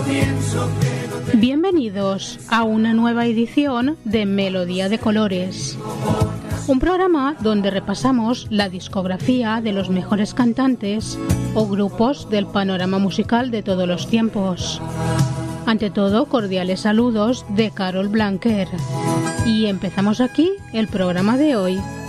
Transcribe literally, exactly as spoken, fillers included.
Bienvenidos a una nueva edición de Melodía de Colores, un programa donde repasamos la discografía de los mejores cantantes o grupos del panorama musical de todos los tiempos. Ante todo, cordiales saludos de Carol Blanquer. Y empezamos aquí el programa de hoy.